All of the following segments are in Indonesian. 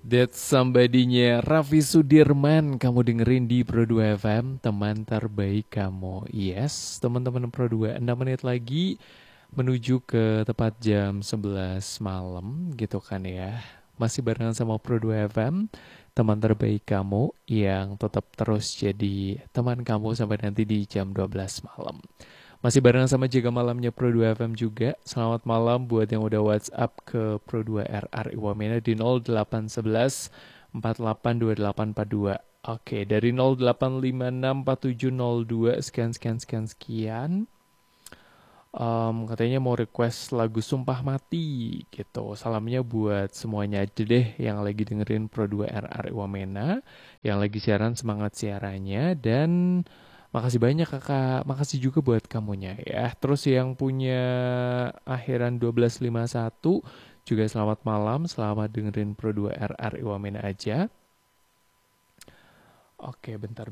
That's somebody-nya Raffi Sudirman. Kamu dengerin di Pro 2 FM, teman terbaik kamu. Yes, teman-teman Pro 2, 6 menit lagi menuju ke tepat jam 11 malam gitu kan ya. Masih barengan sama Pro 2 FM, teman terbaik kamu yang tetap terus jadi teman kamu sampai nanti di jam 12 malam. Masih barengan sama Jaga Malamnya Pro 2 FM juga. Selamat malam buat yang udah WhatsApp ke Pro 2 RRI Wamena di 0811 482842. Oke, dari 08564702 sekian. Katanya mau request lagu Sumpah Mati gitu. Salamnya buat semuanya aja deh yang lagi dengerin Pro 2 RRI Wamena, yang lagi siaran, semangat siarannya. Dan makasih banyak kakak, makasih juga buat kamunya ya. Terus yang punya akhiran 1251 juga selamat malam, selamat dengerin Pro 2 RRI Wamena aja. Oke, bentar.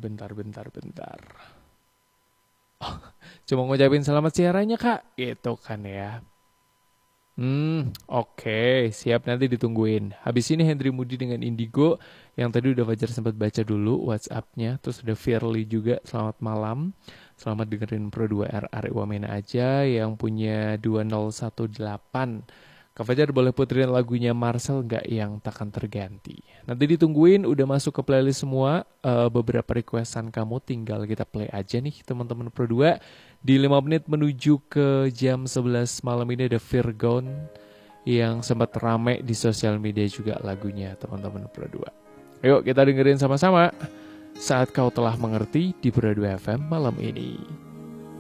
Cuma ngucapin selamat siarannya kak, gitu kan ya. Oke, siap, nanti ditungguin. Habis ini Henry Moody dengan Indigo, yang tadi udah Fajar sempat baca dulu WhatsApp-nya. Terus udah Firly juga, selamat malam. Selamat dengerin Pro 2 RRI Wamena aja yang punya 2018. Kak Fajar boleh puterin lagunya Marcel nggak yang takkan terganti. Nanti ditungguin, udah masuk ke playlist semua. Beberapa requestan kamu tinggal kita play aja nih teman-teman Pro 2. Di 5 menit menuju ke jam 11 malam ini ada Virgon yang sempat rame di sosial media juga lagunya teman-teman Pro 2. Yuk kita dengerin sama-sama Saat Kau Telah Mengerti di Pro 2 FM malam ini.